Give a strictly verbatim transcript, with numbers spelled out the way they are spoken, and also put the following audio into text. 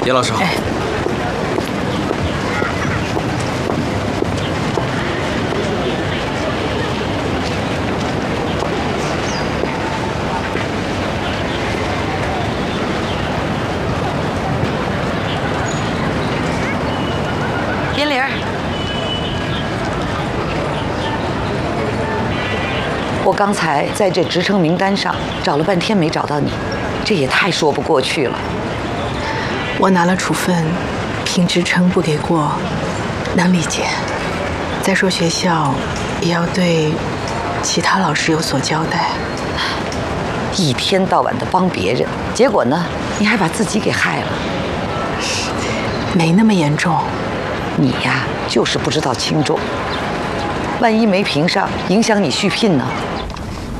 叶老师好。哎银玲，我刚才在这职称名单上找了半天没找到你，这也太说不过去了。 我拿了处分，凭职称不给过，能理解。再说学校也要对其他老师有所交代。 一天到晚的帮别人，结果呢，你还把自己给害了。 没那么严重。 你呀，就是不知道轻重。万一没评上，影响你续聘呢？